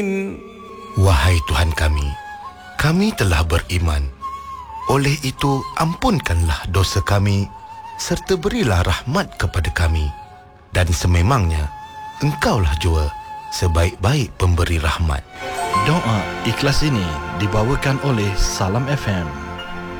Wahai Tuhan kami telah beriman. Oleh itu, ampunkanlah dosa kami serta berilah rahmat kepada kami. Dan sememangnya, Engkaulah jua sebaik-baik pemberi rahmat. Doa ikhlas ini dibawakan oleh Salam FM.